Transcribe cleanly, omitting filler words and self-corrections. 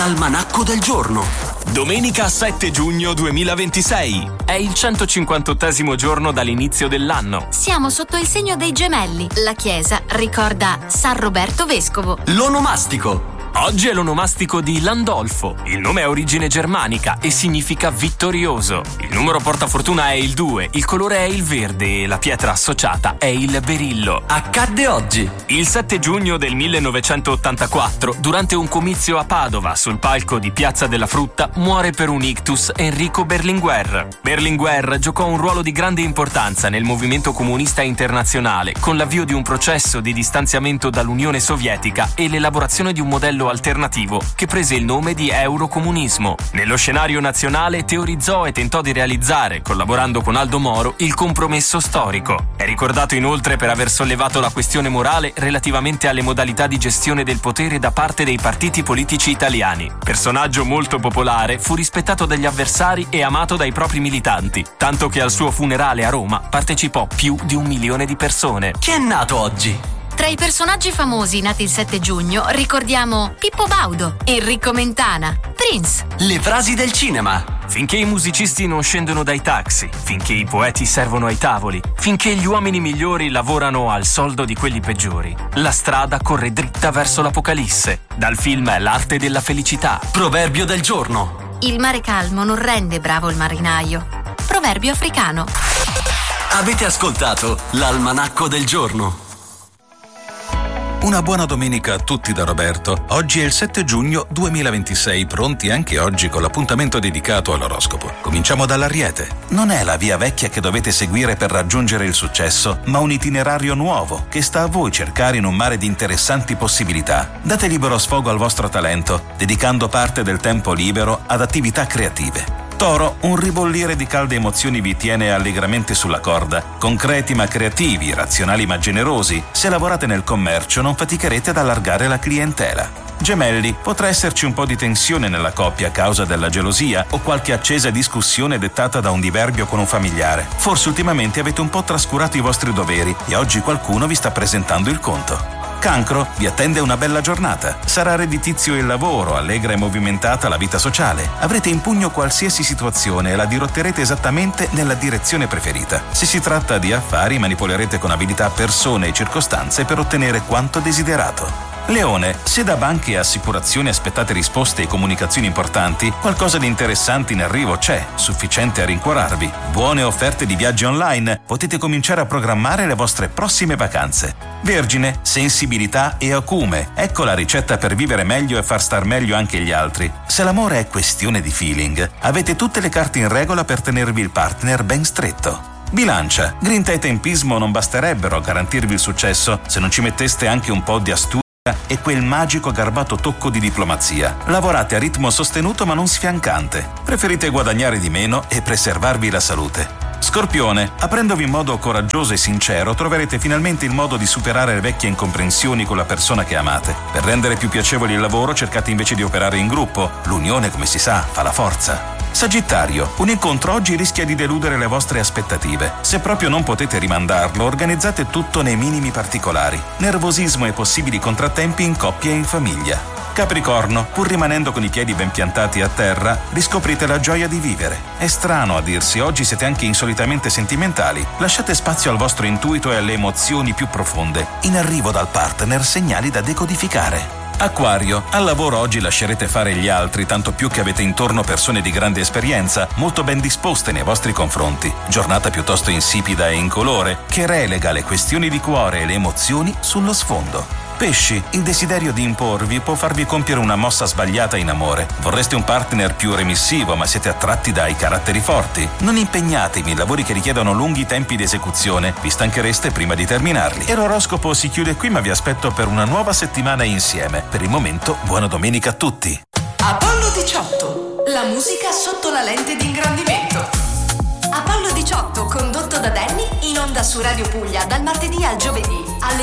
L'almanacco del giorno. Domenica 7 giugno 2026. È il 158° giorno dall'inizio dell'anno. Siamo sotto il segno dei gemelli. La chiesa ricorda San Roberto Vescovo. L'onomastico. Oggi è l'onomastico di Landolfo. Il nome ha origine germanica e significa vittorioso. Il numero portafortuna è il 2, il colore è il verde e la pietra associata è il berillo. Accadde oggi. Il 7 giugno del 1984, durante un comizio a Padova sul palco di Piazza della Frutta, muore per un ictus Enrico Berlinguer. Berlinguer giocò un ruolo di grande importanza nel movimento comunista internazionale, con l'avvio di un processo di distanziamento dall'Unione Sovietica e l'elaborazione di un modello alternativo che prese il nome di eurocomunismo. Nello scenario nazionale teorizzò e tentò di realizzare, collaborando con Aldo Moro, il compromesso storico. È ricordato inoltre per aver sollevato la questione morale relativamente alle modalità di gestione del potere da parte dei partiti politici italiani. Personaggio molto popolare, fu rispettato dagli avversari e amato dai propri militanti, tanto che al suo funerale a Roma partecipò più di 1 milione di persone. Chi è nato oggi? Tra i personaggi famosi nati il 7 giugno ricordiamo Pippo Baudo, Enrico Mentana, Prince. Le frasi del cinema. Finché i musicisti non scendono dai taxi, finché i poeti servono ai tavoli, finché gli uomini migliori lavorano al soldo di quelli peggiori, la strada corre dritta verso l'apocalisse. Dal film L'arte della felicità. Proverbio del giorno. Il mare calmo non rende bravo il marinaio. Proverbio africano. Avete ascoltato l'almanacco del giorno. Una buona domenica a tutti da Roberto. Oggi è il 7 giugno 2026, pronti anche oggi con l'appuntamento dedicato all'oroscopo. Cominciamo dall'Ariete. Non è la via vecchia che dovete seguire per raggiungere il successo, ma un itinerario nuovo che sta a voi cercare in un mare di interessanti possibilità. Date libero sfogo al vostro talento, dedicando parte del tempo libero ad attività creative. Toro, un ribollire di calde emozioni vi tiene allegramente sulla corda. Concreti ma creativi, razionali ma generosi. Se lavorate nel commercio non faticherete ad allargare la clientela. Gemelli, potrà esserci un po' di tensione nella coppia a causa della gelosia o qualche accesa discussione dettata da un diverbio con un familiare. Forse ultimamente avete un po' trascurato i vostri doveri e oggi qualcuno vi sta presentando il conto. Cancro, vi attende una bella giornata. Sarà redditizio il lavoro, allegra e movimentata la vita sociale. Avrete in pugno qualsiasi situazione e la dirotterete esattamente nella direzione preferita. Se si tratta di affari, manipolerete con abilità persone e circostanze per ottenere quanto desiderato. Leone, se da banche e assicurazioni aspettate risposte e comunicazioni importanti, qualcosa di interessante in arrivo c'è, sufficiente a rincuorarvi. Buone offerte di viaggi online, potete cominciare a programmare le vostre prossime vacanze. Vergine, sensibilità e acume, ecco la ricetta per vivere meglio e far star meglio anche gli altri. Se l'amore è questione di feeling, avete tutte le carte in regola per tenervi il partner ben stretto. Bilancia, grinta e tempismo non basterebbero a garantirvi il successo se non ci metteste anche un po' di astuzia e quel magico garbato tocco di diplomazia. Lavorate a ritmo sostenuto ma non sfiancante. Preferite guadagnare di meno e preservarvi la salute. Scorpione, aprendovi in modo coraggioso e sincero, troverete finalmente il modo di superare le vecchie incomprensioni con la persona che amate. Per rendere più piacevole il lavoro, cercate invece di operare in gruppo. L'unione, come si sa, fa la forza. Sagittario, un incontro oggi rischia di deludere le vostre aspettative. Se proprio non potete rimandarlo, organizzate tutto nei minimi particolari. Nervosismo e possibili contrattempi in coppia e in famiglia. Capricorno, pur rimanendo con i piedi ben piantati a terra, riscoprite la gioia di vivere. È strano a dirsi, oggi siete anche insolitamente sentimentali. Lasciate spazio al vostro intuito e alle emozioni più profonde. In arrivo dal partner segnali da decodificare. Acquario, al lavoro oggi lascerete fare gli altri, tanto più che avete intorno persone di grande esperienza, molto ben disposte nei vostri confronti. Giornata piuttosto insipida e incolore, che relega le questioni di cuore e le emozioni sullo sfondo. Pesci, il desiderio di imporvi può farvi compiere una mossa sbagliata in amore. Vorreste un partner più remissivo, ma siete attratti dai caratteri forti. Non impegnatevi in lavori che richiedono lunghi tempi di esecuzione, vi stanchereste prima di terminarli. E l'oroscopo si chiude qui, ma vi aspetto per una nuova settimana insieme. Per il momento, buona domenica a tutti. Apollo 18, la musica sotto la lente di ingrandimento. Apollo 18, condotto da Danny, in onda su Radio Puglia dal martedì al giovedì alle